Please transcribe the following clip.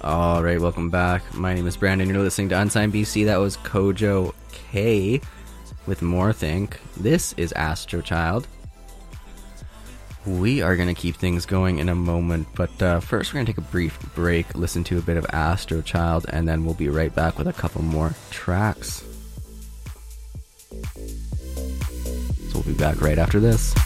Alright, welcome back. My name is Brandon. You're listening to Unsigned BC. That was Kojo K with More Think. This is Astro Child. We are going to keep things going in a moment, but first we're going to take a brief break, listen to a bit of Astro Child, and then we'll be right back with a couple more tracks. So we'll be back right after this.